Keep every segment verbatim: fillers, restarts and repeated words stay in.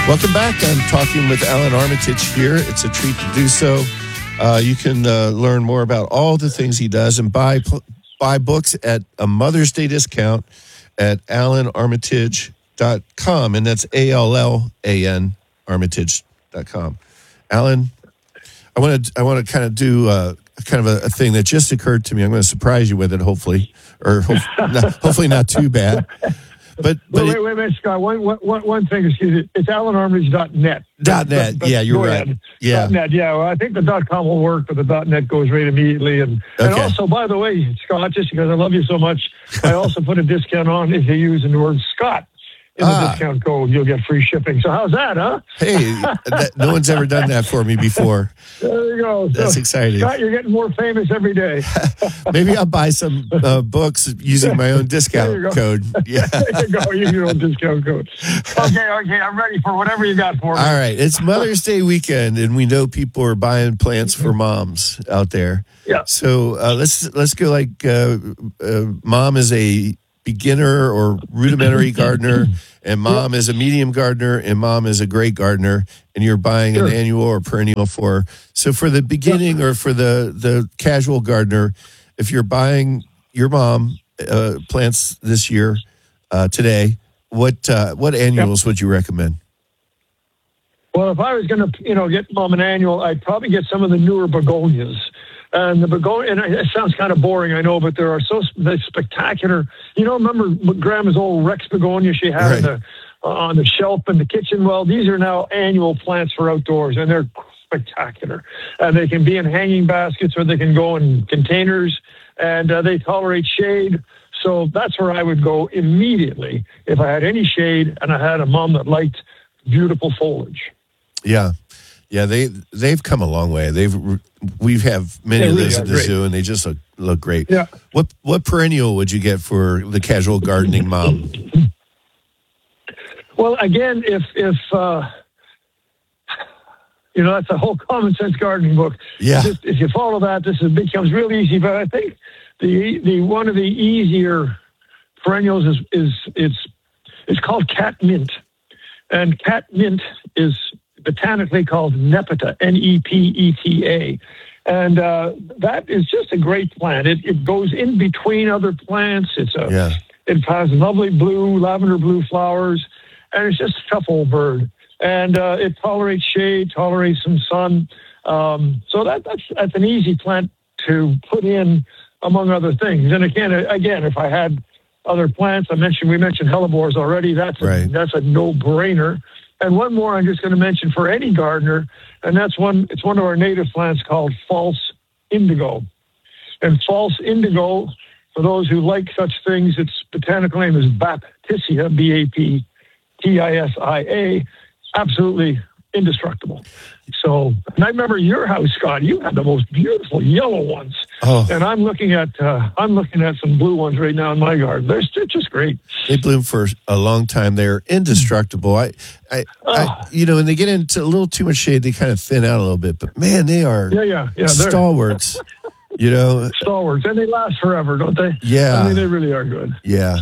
Welcome back. I'm talking with Alan Armitage here. It's a treat to do so. Uh, you can uh, learn more about all the things he does and buy buy books at a Mother's Day discount at alan armitage dot com, and that's A L L A N armitage dot com. Alan, I want to I want to kind of do uh, kind of a, a thing that just occurred to me. I'm going to surprise you with it, hopefully, or hope, not, hopefully not too bad. But, but wait, wait, wait, Scott. One, one, one thing, excuse me. It's alan armitage dot net. Dot net. But, but yeah, you're right. Ahead. Yeah. Dot net. Yeah. Well, I think the dot com will work, but the dot net goes right immediately. And okay. and also, by the way, Scott, just because I love you so much, I also put a discount on if you use the word Scott in the ah. discount code. You'll get free shipping. So how's that, huh? Hey, that, no one's ever done that for me before. There you go. That's so, exciting. Scott, you're getting more famous every day. Maybe I'll buy some uh, books using my own discount code. Yeah. There you go. Use your own discount code. Okay, okay. I'm ready for whatever you got for me. All right. It's Mother's Day weekend, and we know people are buying plants for moms out there. Yeah. So uh, let's let's go like uh, uh, mom is a beginner or rudimentary gardener, and mom is a medium gardener, and mom is a great gardener, and you're buying sure. an annual or perennial for. So for the beginning or for the, the casual gardener, if you're buying your mom uh, plants this year, uh, today, what uh, what annuals yep. would you recommend? Well, if I was going to, you know, get mom an annual, I'd probably get some of the newer begonias. And the begonia, and it sounds kind of boring, I know, but there are so they're spectacular. You know, remember Grandma's old Rex begonia she had right. in the, uh, on the shelf in the kitchen? Well, these are now annual plants for outdoors, and they're spectacular. And they can be in hanging baskets or they can go in containers, and uh, they tolerate shade. So that's where I would go immediately if I had any shade and I had a mom that liked beautiful foliage. Yeah. Yeah, they they've come a long way. They've we have many they of really those at the great. zoo, and they just look look great. Yeah. What what perennial would you get for the casual gardening mom? Well, again, if if uh, you know, that's a whole common sense gardening book. Yeah. Just, if you follow that, this is, becomes real easy. But I think the the one of the easier perennials is is it's it's called catmint, and catmint is botanically called Nepeta, N E P E T A. And uh, that is just a great plant. It, it goes in between other plants. It's a, yeah. It has lovely blue, lavender blue flowers, and it's just a tough old bird. And uh, it tolerates shade, tolerates some sun. Um, so that, that's that's an easy plant to put in, among other things. And again, again, if I had other plants, I mentioned we mentioned hellebores already. That's a, right. that's a no-brainer. And one more I'm just going to mention for any gardener, and that's one, it's one of our native plants called false indigo. And false indigo, for those who like such things, its botanical name is Baptisia, B A P T I S I A, absolutely indestructible. So, and I remember your house, Scott, you had the most beautiful yellow ones. Oh. And I'm looking at uh, I'm looking at some blue ones right now in my garden. They're, they're just great. They bloom for a long time. They're indestructible. I, I, oh. I, you know, when they get into a little too much shade, they kind of thin out a little bit. But man, they are yeah, yeah, yeah, stalwarts. You know, stalwarts, and they last forever, don't they? Yeah, I mean, they really are good. Yeah,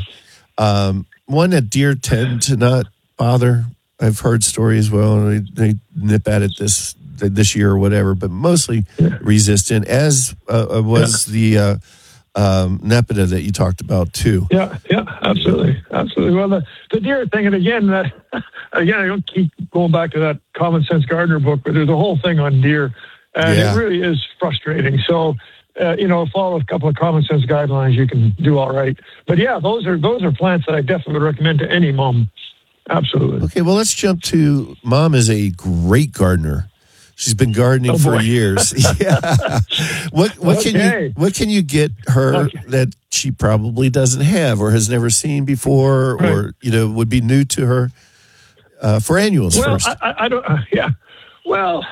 um, one that deer tend to not bother. I've heard stories. Well, they, they nip at it this this year or whatever, but mostly yeah. resistant. As uh, was yeah. the uh, um, Nepeta that you talked about too. Yeah, yeah, absolutely, absolutely. Well, the, the deer thing, and again, uh, again, I don't keep going back to that Common Sense Gardener book, but there's a whole thing on deer, and yeah. it really is frustrating. So. Uh, you know, follow a couple of common sense guidelines, you can do all right. But yeah, those are those are plants that I definitely would recommend to any mom. Absolutely. Okay, well, let's jump to mom is a great gardener. She's been gardening oh, for years. Yeah. What what okay. can you what can you get her okay. that she probably doesn't have or has never seen before, right. or you know would be new to her uh, for annuals well, first? I, I don't. Uh, yeah. Well,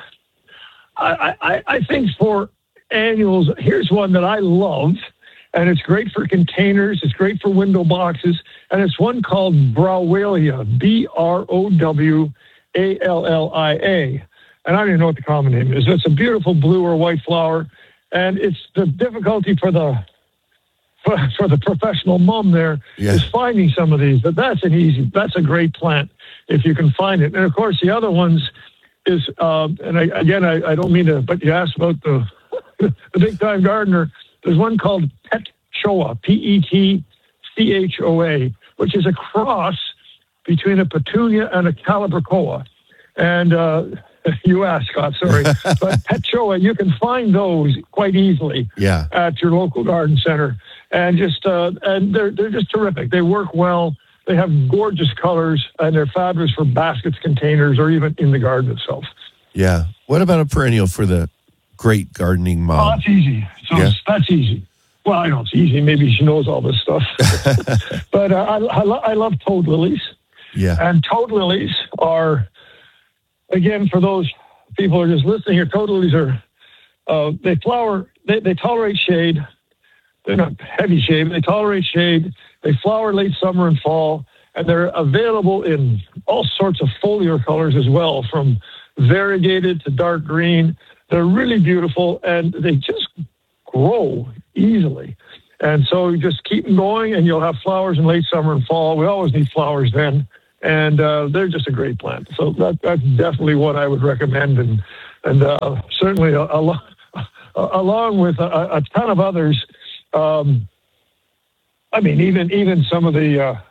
I, I I think for annuals, here's one that I love, and it's great for containers. It's great for window boxes, and it's one called Browilia, B R O W A L L I A. And I don't even know what the common name is. It's a beautiful blue or white flower, and it's the difficulty for the for, for the professional mom there yeah. is finding some of these. But that's an easy. That's a great plant. if you can find it. And of course, the other ones is, uh, and I, again, I, I don't mean to, but you asked about the the big time gardener. There's one called Pet Choa, P E T C H O A, which is a cross between a petunia and a calibrachoa. And uh, you asked, Scott, sorry. But Pet Choa, you can find those quite easily Yeah. at your local garden center. And just uh, and they're they're just terrific. They work well. They have gorgeous colors, and they're fabulous for baskets, containers, or even in the garden itself. Yeah. What about a perennial for the great gardening Oh, mom? that's easy. So Yeah. that's easy. Well, I know it's easy. Maybe she knows all this stuff. But uh, I, I, lo- I love toad lilies. Yeah. And toad lilies are, again, for those people who are just listening here, toad lilies are, uh, they flower, they, they tolerate shade. They're not heavy shade. They tolerate shade. They flower late summer and fall. And they're available in all sorts of foliar colors as well, from variegated to dark green. They're really beautiful, and they just grow easily. And so you just keep them going, and you'll have flowers in late summer and fall. We always need flowers then. And uh, they're just a great plant. So that, that's definitely what I would recommend. And and uh, certainly a, a, lo- along with a, a ton of others. Um, I mean, even even some of the, uh,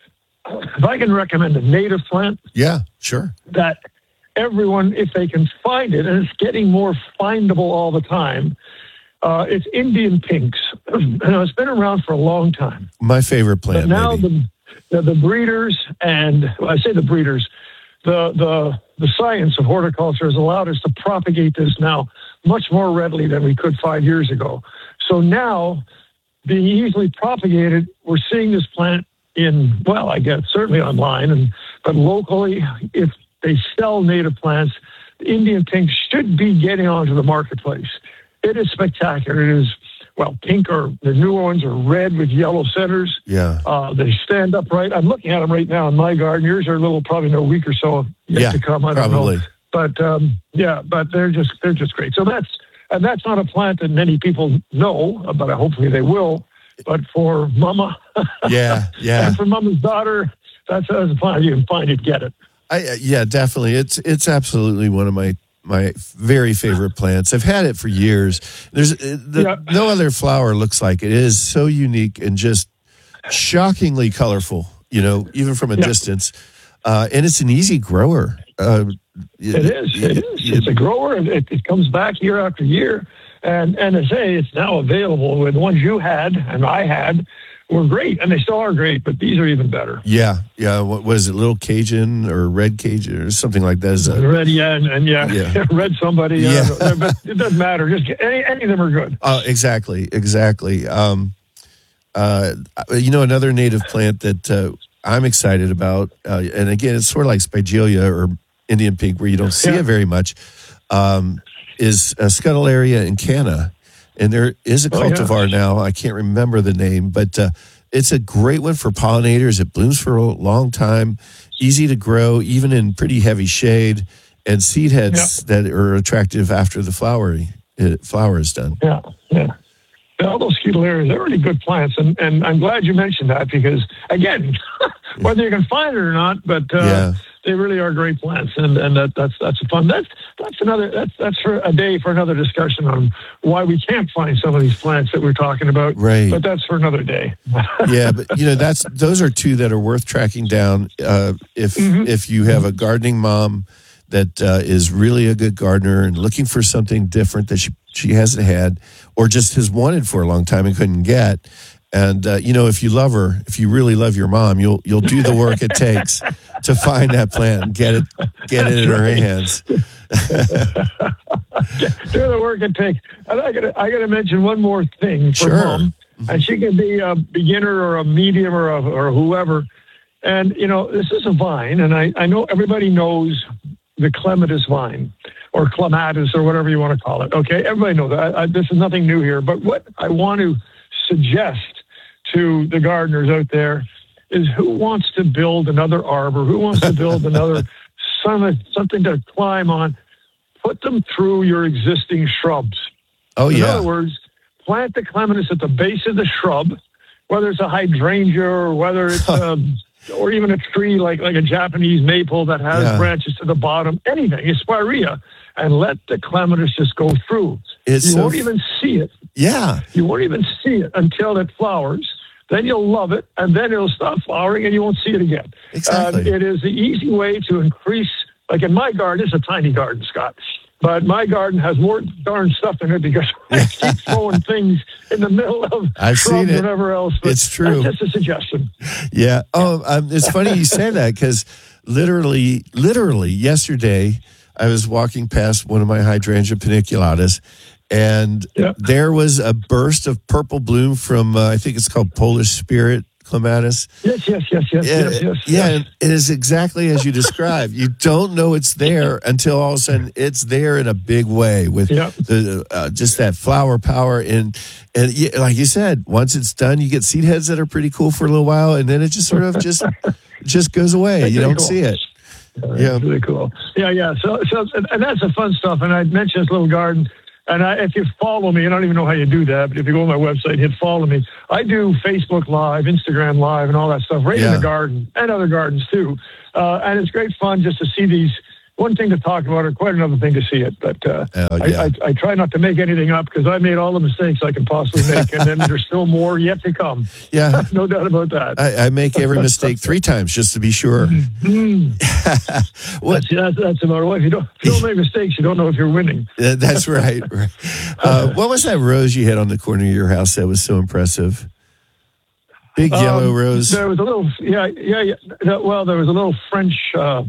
if I can recommend a native plant Yeah, sure. that everyone, if they can find it, and it's getting more findable all the time, uh, it's Indian pinks. And it's been around for a long time. My favorite But plant. now maybe. the, the the breeders and well, I say the breeders, the the the science of horticulture has allowed us to propagate this now much more readily than we could five years ago. So now, being easily propagated, we're seeing this plant in, well, I guess certainly online, and but locally, if they sell native plants, the Indian pink should be getting onto the marketplace. It is spectacular. It is, well, pink, or the newer ones are red with yellow centers. Yeah. Uh, they stand upright. I'm looking at them right now in my garden. Yours are a little, probably a week or so yet Yeah, to come. I don't probably. know. But um, yeah, but they're just they're just great. So that's and that's not a plant that many people know, but hopefully they will. But for Mama, Yeah, yeah. and for Mama's daughter, that's that's a plant. You can find it, get it. I, uh, yeah, definitely. It's it's absolutely one of my my very favorite plants. I've had it for years. There's uh, the, Yeah. no other flower looks like it. It is so unique and just shockingly colorful. You know, even from a Yeah. distance, uh, and it's an easy grower. Uh, It is. It is. It's a grower, and it, it comes back year after year. And and I say it's now available. And the ones you had and I had were great, and they still are great. But these are even better. Yeah, yeah. What was it, Little Cajun or Red Cajun or something like that? Is a, Red, yeah, and, and yeah, Yeah. read somebody. Yeah. Yeah, but it doesn't matter. Just get, any, any of them are good. Oh, exactly, exactly. Um, uh, you know, another native plant that uh, I'm excited about, uh, and again, it's sort of like Spigelia or Indian pink, where you don't see Yeah. it very much, um, is uh, Scutellaria incana. And there is a Oh, yeah. cultivar now. I can't remember the name, but uh, it's a great one for pollinators. It blooms for a long time, easy to grow, even in pretty heavy shade, and seed heads that are attractive after the flowery, uh, flower is done. Yeah, yeah. All those Scutellaria, they're really good plants, and, and I'm glad you mentioned that because, again, whether you can find it or not, but uh, Yeah. they really are great plants, and, and that, that's that's fun. That's that's another that's that's for a day for another discussion on why we can't find some of these plants that we're talking about. Right. But that's for another day. Yeah, but you know that's those are two that are worth tracking down. Uh, if Mm-hmm. if you have a gardening mom that uh, is really a good gardener and looking for something different that she she hasn't had or just has wanted for a long time and couldn't get, and uh, you know if you love her, if you really love your mom, you'll you'll do the work it takes to find that plant and get it get it in her hands. Do the work it takes. And I got I got to mention one more thing for Sure. mom, and she can be a beginner or a medium or a, or whoever. And you know, this is a vine, and I I know everybody knows the clematis vine or clematis or whatever you want to call it. Okay, everybody knows that. I, I, this is nothing new here. But what I want to suggest to the gardeners out there is who wants to build another arbor, who wants to build another summit, something to climb on, put them through your existing shrubs. Oh In yeah, other words, plant the clematis at the base of the shrub, whether it's a hydrangea or whether it's a or even a tree like, like a Japanese maple that has Yeah. branches to the bottom, anything, a spirea, and let the clematis just go through. It's you so won't f- even see it. Yeah. You won't even see it until it flowers. Then you'll love it, and then it'll stop flowering, and you won't see it again. Exactly. Um, it is the easy way to increase, like in my garden, it's a tiny garden, Scott. But my garden has more darn stuff in it because I keep throwing things in the middle of I've shrubs seen it. and whatever else. But It's true. That's just a suggestion. Yeah. Oh, um, it's funny you say that because literally, literally yesterday, I was walking past one of my hydrangea paniculatas, and Yep. there was a burst of purple bloom from uh, I think it's called Polish Spirit clematis. Yes, yes, yes, yes, Yeah, yes, yes. yeah, yes. and it is exactly as you described. You don't know it's there until all of a sudden it's there in a big way with Yep. the uh, just that flower power. And and yeah, like you said, once it's done, you get seed heads that are pretty cool for a little while, and then it just sort of just just goes away. That's You really don't cool. see it. Uh, Yeah. It's really cool. Yeah, yeah. So, so, and and that's the fun stuff. And I mentioned this little garden. And I, if you follow me, I don't even know how you do that, but if you go on my website, hit follow me. I do Facebook Live, Instagram Live, and all that stuff right in Yeah. the garden and other gardens too. Uh, and it's great fun just to see these. One thing to talk about, or quite another thing to see it. But uh, Oh, I, yeah. I, I try not to make anything up because I made all the mistakes I can possibly make, and then there's still more yet to come. Yeah. No doubt about that. I, I make every mistake three times just to be sure. Mm. What? That's, that's, that's about it. If you don't, if you don't make mistakes, you don't know if you're winning. Uh, That's right. right. Uh, what was that rose you had on the corner of your house that was so impressive? Big yellow Um, rose. There was a little, yeah, yeah, yeah. That- Well, there was a little French. Uh,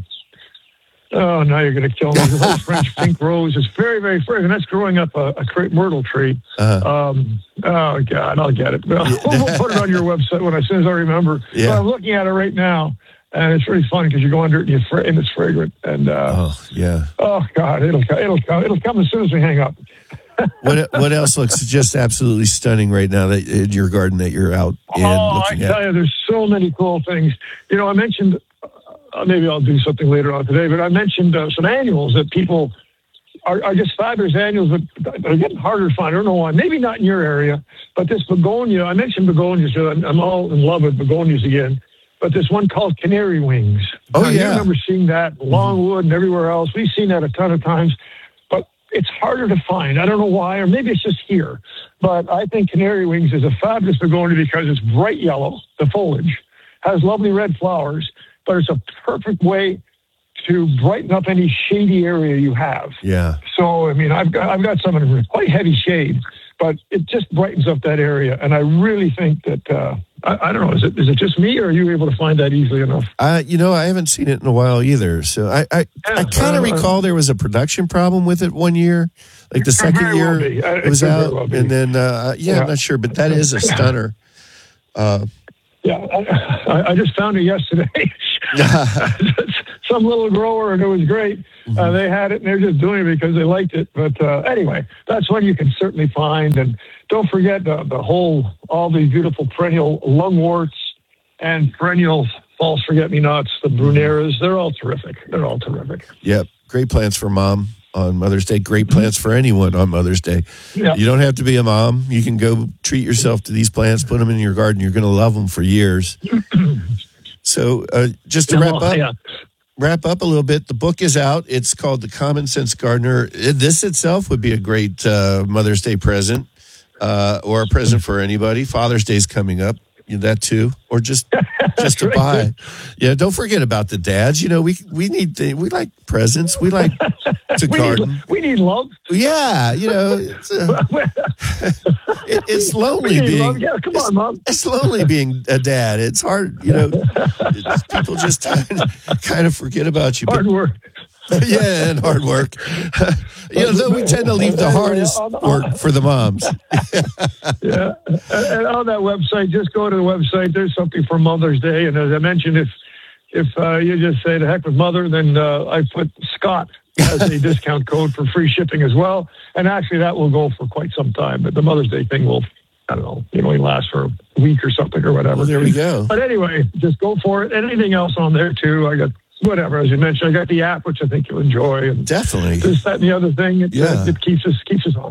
oh, now you're going to kill me. There's a little French pink rose. It's very, very fragrant. That's growing up a, a crepe myrtle tree. Uh-huh. Um, oh God, I'll get it. Well, we'll put it on your website when as soon as I remember. Yeah. But I'm looking at it right now, and it's really fun because you go under it and, you fra- and it's fragrant. And uh, Oh, yeah. oh God, it'll co- it'll come. It'll come as soon as we hang up. What what else looks just absolutely stunning right now that in your garden that you're out in Oh, I looking tell at? you, there's so many cool things. You know, I mentioned, uh, maybe I'll do something later on today, but I mentioned uh, some annuals that people are, are just fabulous annuals, but they're getting harder to find. I don't know why. Maybe not in your area, but this begonia, I mentioned begonias, so I'm, I'm all in love with begonias again, but this one called canary wings. Oh, Now, yeah. You remember seeing that in Longwood and everywhere else. We've seen that a ton of times. But it's harder to find. I don't know why, or maybe it's just here. But I think canary wings is a fabulous begonia because it's bright yellow, the foliage, has lovely red flowers, but it's a perfect way to brighten up any shady area you have. Yeah. So, I mean, I've got I've got some in quite heavy shade, but it just brightens up that area. And I really think that, uh, I, I don't know, is it is it just me, or are you able to find that easily enough? Uh, you know, I haven't seen it in a while either. So I I, I kind of uh, recall there was a production problem with it one year. Like the It could second very year well be. Uh, it it was could very out. well be. And then, uh, yeah, Yeah. I'm not sure, but that is a stunner. Uh, Yeah, I, I- I just found it yesterday. Some little grower, and it was great. Uh, they had it, and they're just doing it because they liked it. But uh, anyway, that's one you can certainly find. And don't forget the, the whole, all these beautiful perennial lungworts and perennial false forget-me-nots, the bruneras. They're all terrific. They're all terrific. Yep. Great plants for mom on Mother's Day. Great plants for anyone on Mother's Day. Yeah. You don't have to be a mom. You can go treat yourself to these plants, put them in your garden. You're going to love them for years. So uh, just to Yeah, wrap well, up, yeah. wrap up a little bit, the book is out. It's called The Common Sense Gardener. It- This itself would be a great uh, Mother's Day present uh, or a present for anybody. Father's Day's coming up. You know, that too, or just just to right. buy. Yeah, don't forget about the dads. You know, we we need th- we like presents. We like to We garden. need, we need love. Yeah, you know, it's, uh, it, it's We lonely need love. being. Yeah, come it's, on, Mom. it's lonely being a dad. It's hard, you know. It's- people just kind of forget about you. But, Hard work. yeah, and hard work. you know, though we tend to leave the hardest work for the moms. Yeah, and, and on that website, just go to the website. There's something for Mother's Day, and as I mentioned, if if uh, you just say the heck with mother, then uh, I put Scott as a discount code for free shipping as well. And actually, that will go for quite some time. But the Mother's Day thing will, I don't know, it only last for a week or something or whatever. Well, there we go. But anyway, just go for it. And anything else on there too. I got whatever, as you mentioned. I got the app, which I think you'll enjoy, and Definitely. this, that, and the other thing. It, Yeah. it keeps us keeps us honest.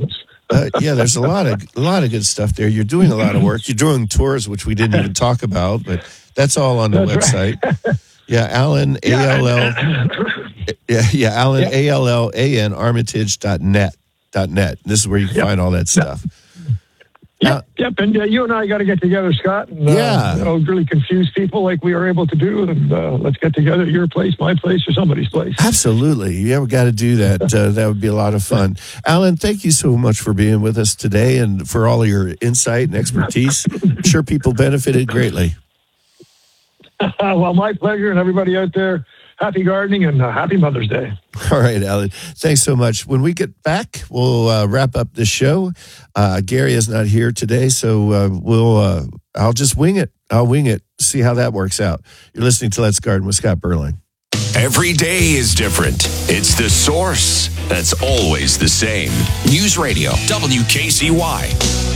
uh, yeah, there's a lot of a lot of good stuff there. You're doing a lot of work. You're doing tours, which we didn't even talk about, but that's all on the That's website. Right. Yeah, Alan, A L L. Yeah, yeah, Alan, Yep. A L L A N, Armitage dot net. Dot net. This is where you can Yep. find all that stuff. Yep, Uh, yep. And uh, you and I got to get together, Scott, and uh, Yeah. you know, really confuse people like we are able to do. And uh, let's get together at your place, my place, or somebody's place. Absolutely. You ever got to do that? Uh, that would be a lot of fun. Alan, thank you so much for being with us today and for all your insight and expertise. I'm sure people benefited greatly. Well, my pleasure, and everybody out there, happy gardening and uh, happy Mother's Day. All right, Alan. Thanks so much. When we get back, we'll uh, wrap up the show. Uh, Gary is not here today, so uh, we'll. Uh, I'll just wing it. I'll wing it. See how that works out. You're listening to Let's Garden with Scott Berling. Every day is different. It's the source that's always the same. News Radio, W K C Y.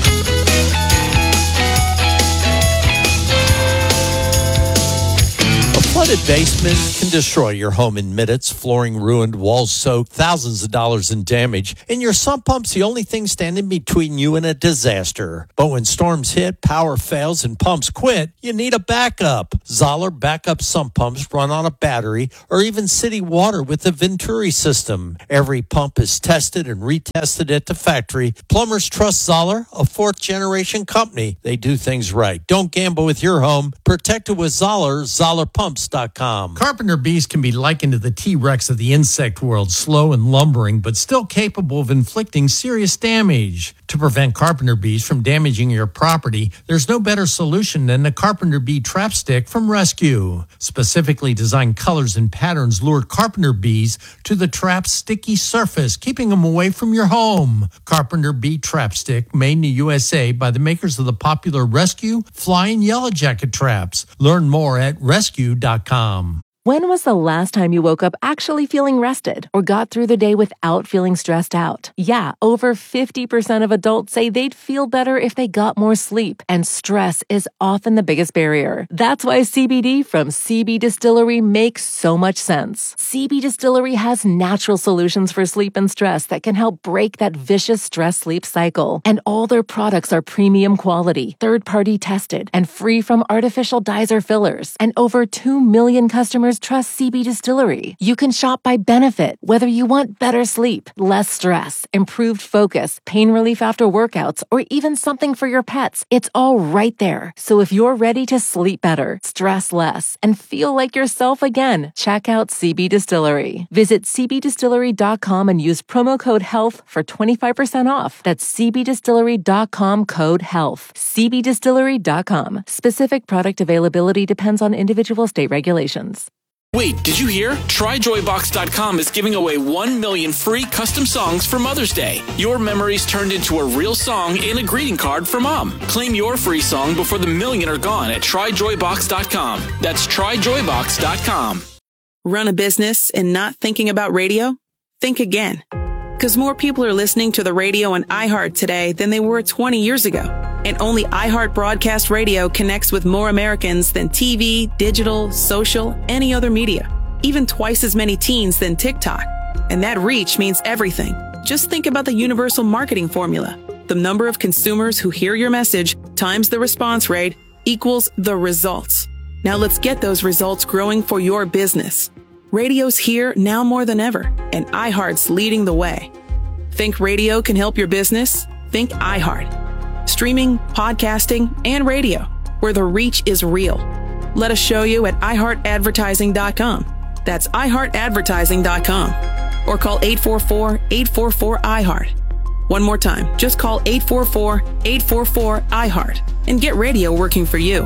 A flooded basement can destroy your home in minutes. Flooring ruined, walls soaked, thousands of dollars in damage. And your sump pump's the only thing standing between you and a disaster. But when storms hit, power fails, and pumps quit, you need a backup. Zoller backup sump pumps run on a battery or even city water with the Venturi system. Every pump is tested and retested at the factory. Plumbers trust Zoller, a fourth-generation company. They do things right. Don't gamble with your home. Protect it with Zoller, Zoller Pumps dot com. Carpenter bees can be likened to the T-Rex of the insect world, slow and lumbering, but still capable of inflicting serious damage. To prevent carpenter bees from damaging your property, there's no better solution than the Carpenter Bee Trap Stick from Rescue. Specifically designed colors and patterns lure carpenter bees to the trap's sticky surface, keeping them away from your home. Carpenter Bee Trap Stick, made in the U S A by the makers of the popular Rescue Flying Yellow Jacket traps. Learn more at rescue dot com. When was the last time you woke up actually feeling rested or got through the day without feeling stressed out? Yeah, over fifty percent of adults say they'd feel better if they got more sleep, and stress is often the biggest barrier. That's why C B D from C B Distillery makes so much sense. C B Distillery has natural solutions for sleep and stress that can help break that vicious stress-sleep cycle. And all their products are premium quality, third-party tested, and free from artificial dyes or fillers. And over two million customers trust C B Distillery. You can shop by benefit, whether you want better sleep, less stress, improved focus, pain relief after workouts, or even something for your pets. It's all right there. So if you're ready to sleep better, stress less, and feel like yourself again, check out C B Distillery. Visit c b distillery dot com and use promo code HEALTH for twenty-five percent off. That's c b distillery dot com code HEALTH. c b distillery dot com. Specific product availability depends on individual state regulations. Wait, did you hear? Try joy box dot com is giving away one million free custom songs for Mother's Day. Your memories turned into a real song and a greeting card for Mom. Claim your free song before the million are gone at try joy box dot com. That's try joy box dot com. Run a business and not thinking about radio? Think again. Because more people are listening to the radio on iHeart today than they were twenty years ago. And only iHeart Broadcast Radio connects with more Americans than T V, digital, social, any other media. Even twice as many teens than TikTok. And that reach means everything. Just think about the universal marketing formula. The number of consumers who hear your message times the response rate equals the results. Now let's get those results growing for your business. Radio's here now more than ever, and iHeart's leading the way. Think radio can help your business? Think iHeart. Streaming, podcasting, and radio, where the reach is real. Let us show you at i heart advertising dot com. That's i heart advertising dot com. Or call eight four four, eight four four, I heart. One more time, just call eight four four, eight four four, I heart and get radio working for you.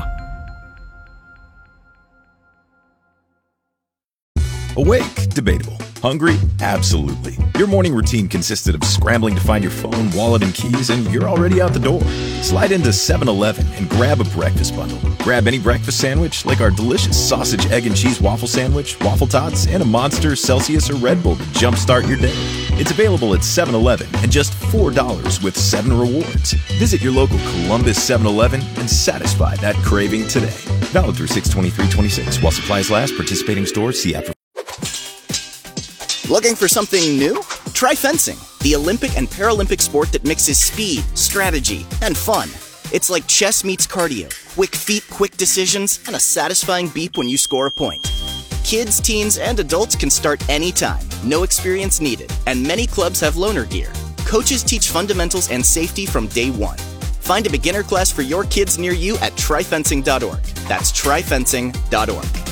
Awake? Debatable. Hungry? Absolutely. Your morning routine consisted of scrambling to find your phone, wallet, and keys, and you're already out the door. Slide into seven eleven and grab a breakfast bundle. Grab any breakfast sandwich, like our delicious sausage, egg, and cheese waffle sandwich, waffle tots, and a Monster, Celsius, or Red Bull to jumpstart your day. It's available at seven eleven and just four dollars with seven rewards. Visit your local Columbus seven eleven and satisfy that craving today. Valid through six twenty-three twenty-six. While supplies last, participating stores, see app. Looking for something new? Try fencing, the Olympic and Paralympic sport that mixes speed, strategy, and fun. It's like chess meets cardio, quick feet, quick decisions, and a satisfying beep when you score a point. Kids, teens, and adults can start anytime, no experience needed, and many clubs have loaner gear. Coaches teach fundamentals and safety from day one. Find a beginner class for your kids near you at try fencing dot org. That's try fencing dot org.